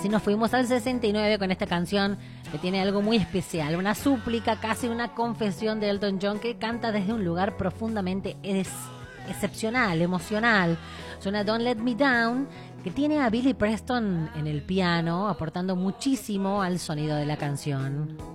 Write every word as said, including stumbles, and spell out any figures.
así nos fuimos al sesenta y nueve con esta canción que tiene algo muy especial, una súplica, casi una confesión de Elton John, que canta desde un lugar profundamente es, excepcional, emocional. Suena Don't Let Me Down, que tiene a Billy Preston en el piano, aportando muchísimo al sonido de la canción.